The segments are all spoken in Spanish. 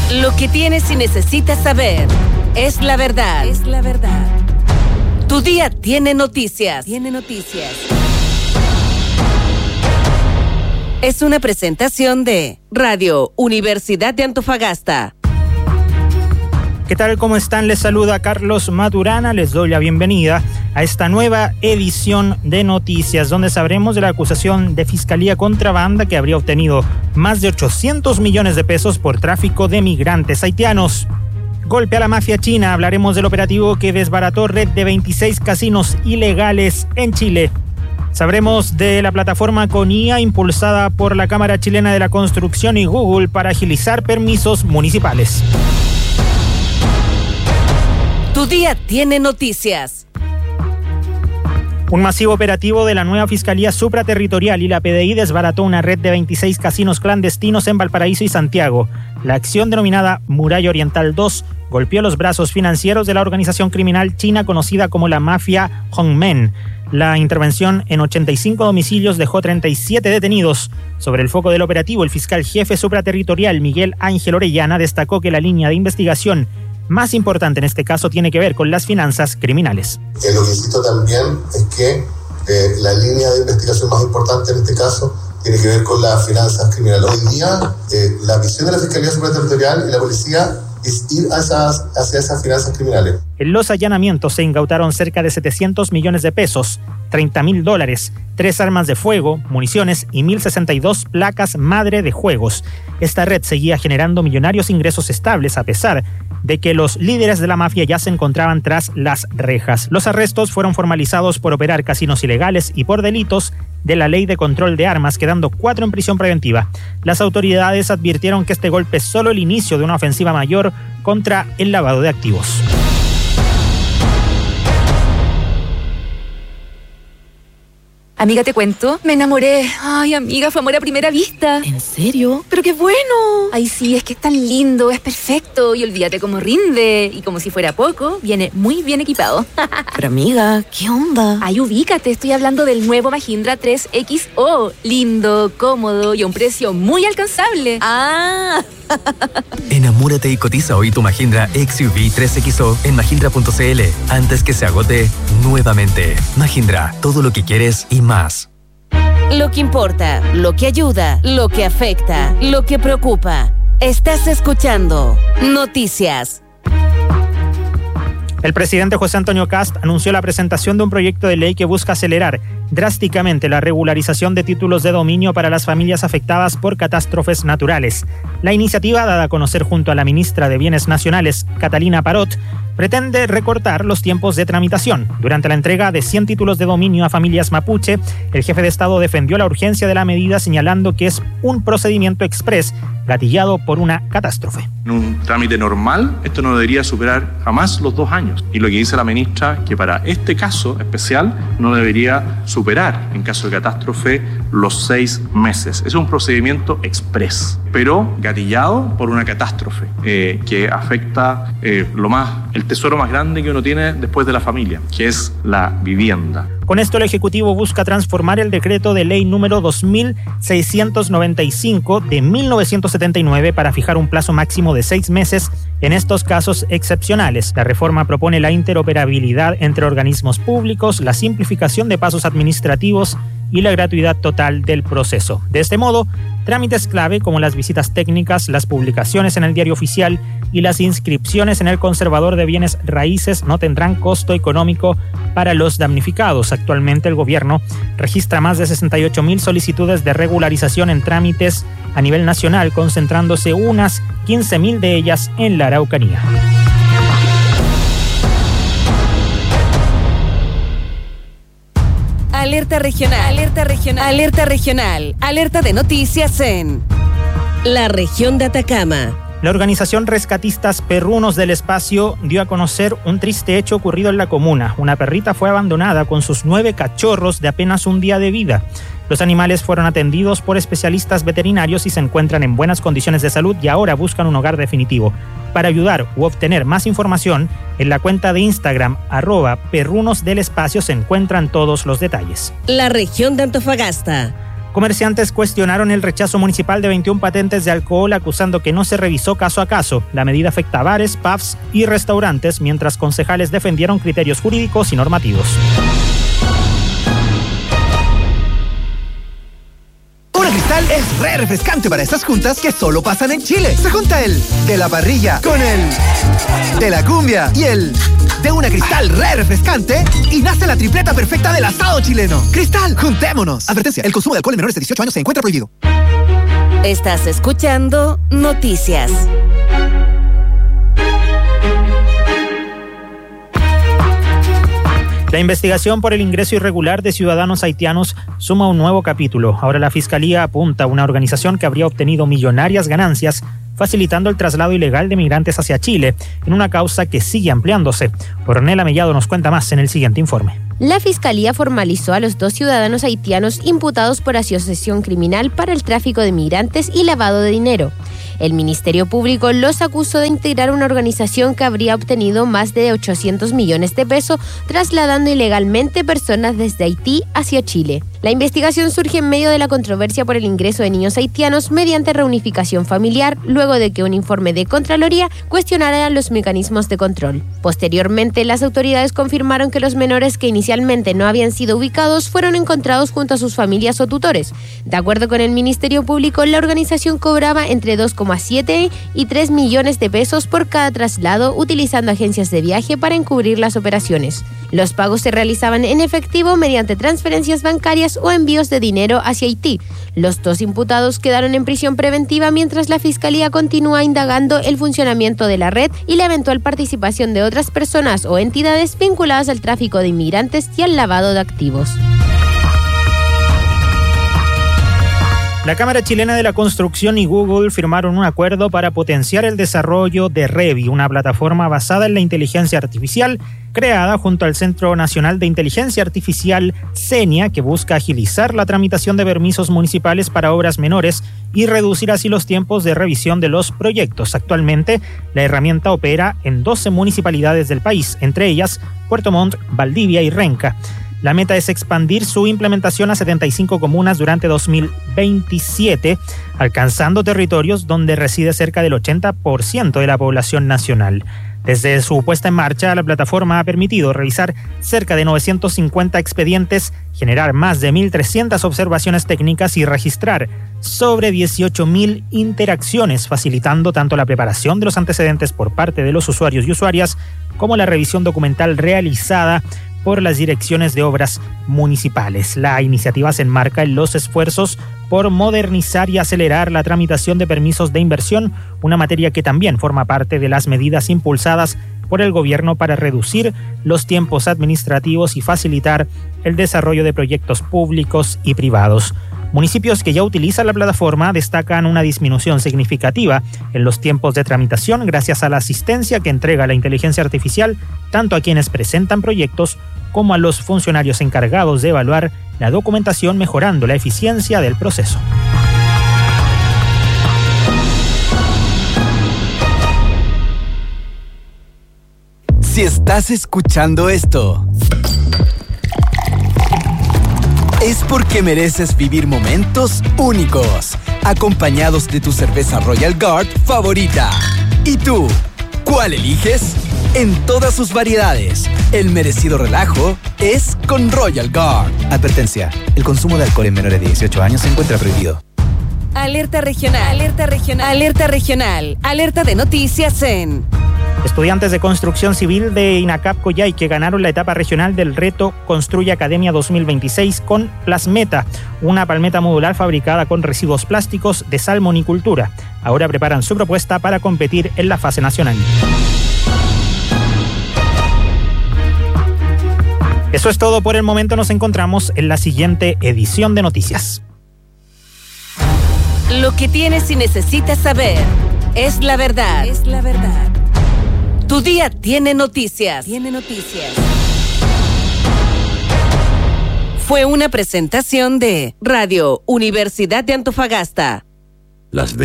Lo que tienes y necesitas saber es la verdad. Es la verdad. Tu día tiene noticias. Tiene noticias. Es una presentación de Radio Universidad de Antofagasta. ¿Qué tal? ¿Cómo están? Les saluda Carlos Maturana. Les doy la bienvenida a esta nueva edición de Noticias, donde sabremos de la acusación de Fiscalía contra Banda que habría obtenido más de 800 millones de pesos por tráfico de migrantes haitianos. Golpe a la mafia china. Hablaremos del operativo que desbarató red de 26 casinos ilegales en Chile. Sabremos de la plataforma con IA impulsada por la Cámara Chilena de la Construcción y Google para agilizar permisos municipales. Tu día tiene noticias. Un masivo operativo de la nueva Fiscalía Supraterritorial y la PDI desbarató una red de 26 casinos clandestinos en Valparaíso y Santiago. La acción denominada Muralla Oriental 2 golpeó los brazos financieros de la organización criminal china conocida como la mafia Hongmen. La intervención en 85 domicilios dejó 37 detenidos. Sobre el foco del operativo, el fiscal jefe supraterritorial Miguel Ángel Orellana destacó que la línea de investigación más importante en este caso tiene que ver con las finanzas criminales. Lo que insisto también es que la línea de investigación más importante en este caso tiene que ver con las finanzas criminales. Hoy día la misión de la Fiscalía Supraterritorial y la Policía es ir hacia esas finanzas criminales. En los allanamientos se incautaron cerca de 700 millones de pesos, $30.000, 3 armas de fuego, municiones y 1.062 placas madre de juegos. Esta red seguía generando millonarios ingresos estables a pesar de que los líderes de la mafia ya se encontraban tras las rejas. Los arrestos fueron formalizados por operar casinos ilegales y por delitos de la Ley de Control de Armas, quedando 4 en prisión preventiva. Las autoridades advirtieron que este golpe es solo el inicio de una ofensiva mayor contra el lavado de activos. Amiga, te cuento, me enamoré. Ay, amiga, fue amor a primera vista. ¿En serio? ¡Pero qué bueno! Ay, sí, es que es tan lindo, es perfecto. Y olvídate cómo rinde. Y como si fuera poco, viene muy bien equipado. Pero amiga, ¿qué onda? Ay, ubícate, estoy hablando del nuevo Mahindra 3XO. Lindo, cómodo y a un precio muy alcanzable. ¡Ah! Enamórate y cotiza hoy tu Mahindra XUV 3XO en mahindra.cl antes que se agote nuevamente. Mahindra, todo lo que quieres y más. Lo que importa, lo que ayuda, lo que afecta, lo que preocupa. Estás escuchando Noticias. El presidente José Antonio Kast anunció la presentación de un proyecto de ley que busca acelerar drásticamente la regularización de títulos de dominio para las familias afectadas por catástrofes naturales. La iniciativa, dada a conocer junto a la ministra de Bienes Nacionales, Catalina Parot, pretende recortar los tiempos de tramitación. Durante la entrega de 100 títulos de dominio a familias mapuche, el jefe de Estado defendió la urgencia de la medida, señalando que es un procedimiento exprés gatillado por una catástrofe. En un trámite normal, esto no debería superar jamás los 2 años. Y lo que dice la ministra, que para este caso especial no debería superar, en caso de catástrofe, los 6 meses. Es un procedimiento exprés, pero gatillado por una catástrofe que afecta el tesoro más grande que uno tiene después de la familia, que es la vivienda. Con esto, el Ejecutivo busca transformar el decreto de ley número 2695 de 1979 para fijar un plazo máximo de 6 meses en estos casos excepcionales. La reforma propone la interoperabilidad entre organismos públicos, la simplificación de pasos administrativos y la gratuidad total del proceso. De este modo, trámites clave como las visitas técnicas, las publicaciones en el Diario Oficial y las inscripciones en el Conservador de Bienes Raíces no tendrán costo económico para los damnificados. Actualmente el gobierno registra más de 68.000 solicitudes de regularización en trámites a nivel nacional, concentrándose unas 15.000 de ellas en la Araucanía. Alerta regional, alerta regional, alerta regional, alerta de noticias en la región de Atacama. La organización Rescatistas Perrunos del Espacio dio a conocer un triste hecho ocurrido en la comuna. Una perrita fue abandonada con sus 9 cachorros de apenas un día de vida. Los animales fueron atendidos por especialistas veterinarios y se encuentran en buenas condiciones de salud y ahora buscan un hogar definitivo. Para ayudar u obtener más información, en la cuenta de Instagram @perrunosdelespacio se encuentran todos los detalles. La región de Antofagasta. Comerciantes cuestionaron el rechazo municipal de 21 patentes de alcohol, acusando que no se revisó caso a caso. La medida afecta a bares, pubs y restaurantes, mientras concejales defendieron criterios jurídicos y normativos. Una Cristal es re refrescante para estas juntas que solo pasan en Chile. Se junta el de la parrilla con el de la cumbia y el de una Cristal re refrescante y nace la tripleta perfecta del asado chileno. Cristal, juntémonos. Advertencia, el consumo de alcohol en menores de 18 años se encuentra prohibido. Estás escuchando Noticias. La investigación por el ingreso irregular de ciudadanos haitianos suma un nuevo capítulo. Ahora la Fiscalía apunta a una organización que habría obtenido millonarias ganancias facilitando el traslado ilegal de migrantes hacia Chile, en una causa que sigue ampliándose. Ornella Mellado nos cuenta más en el siguiente informe. La Fiscalía formalizó a los 2 ciudadanos haitianos imputados por asociación criminal para el tráfico de migrantes y lavado de dinero. El Ministerio Público los acusó de integrar una organización que habría obtenido más de 800 millones de pesos trasladando ilegalmente personas desde Haití hacia Chile. La investigación surge en medio de la controversia por el ingreso de niños haitianos mediante reunificación familiar, luego de que un informe de Contraloría cuestionara los mecanismos de control. Posteriormente, las autoridades confirmaron que los menores que inicialmente no habían sido ubicados fueron encontrados junto a sus familias o tutores. De acuerdo con el Ministerio Público, la organización cobraba entre 2,7 y 3 millones de pesos por cada traslado, utilizando agencias de viaje para encubrir las operaciones. Los pagos se realizaban en efectivo mediante transferencias bancarias o envíos de dinero hacia Haití. Los 2 imputados quedaron en prisión preventiva mientras la Fiscalía continúa indagando el funcionamiento de la red y la eventual participación de otras personas o entidades vinculadas al tráfico de inmigrantes y al lavado de activos. La Cámara Chilena de la Construcción y Google firmaron un acuerdo para potenciar el desarrollo de Revi, una plataforma basada en la inteligencia artificial creada junto al Centro Nacional de Inteligencia Artificial, CENIA, que busca agilizar la tramitación de permisos municipales para obras menores y reducir así los tiempos de revisión de los proyectos. Actualmente, la herramienta opera en 12 municipalidades del país, entre ellas Puerto Montt, Valdivia y Renca. La meta es expandir su implementación a 75 comunas durante 2027, alcanzando territorios donde reside cerca del 80% de la población nacional. Desde su puesta en marcha, la plataforma ha permitido revisar cerca de 950 expedientes, generar más de 1.300 observaciones técnicas y registrar sobre 18.000 interacciones, facilitando tanto la preparación de los antecedentes por parte de los usuarios y usuarias como la revisión documental realizada por las direcciones de obras municipales. La iniciativa se enmarca en los esfuerzos por modernizar y acelerar la tramitación de permisos de inversión, una materia que también forma parte de las medidas impulsadas por el gobierno para reducir los tiempos administrativos y facilitar el desarrollo de proyectos públicos y privados. Municipios que ya utilizan la plataforma destacan una disminución significativa en los tiempos de tramitación gracias a la asistencia que entrega la inteligencia artificial tanto a quienes presentan proyectos como a los funcionarios encargados de evaluar la documentación, mejorando la eficiencia del proceso. Si estás escuchando esto, es porque mereces vivir momentos únicos, acompañados de tu cerveza Royal Guard favorita. ¿Y tú? ¿Cuál eliges? En todas sus variedades, el merecido relajo es con Royal Guard. Advertencia, el consumo de alcohol en menores de 18 años se encuentra prohibido. Alerta regional, alerta regional, alerta regional, alerta de noticias en... Estudiantes de construcción civil de INACAP Coyhaique ganaron la etapa regional del reto Construye Academia 2026 con Plasmeta, una palmeta modular fabricada con residuos plásticos de salmonicultura. Ahora preparan su propuesta para competir en la fase nacional. Eso es todo por el momento. Nos encontramos en la siguiente edición de Noticias. Lo que tienes y necesitas saber es la verdad. Es la verdad. Tu día tiene noticias. Tiene noticias. Fue una presentación de Radio Universidad de Antofagasta. Las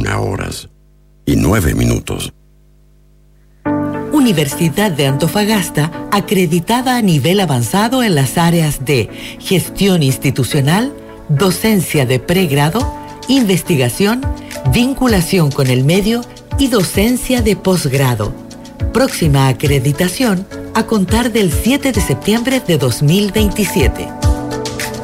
21:09. Universidad de Antofagasta, acreditada a nivel avanzado en las áreas de gestión institucional, docencia de pregrado, investigación, vinculación con el medio y docencia de posgrado. Próxima acreditación a contar del 7 de septiembre de 2027.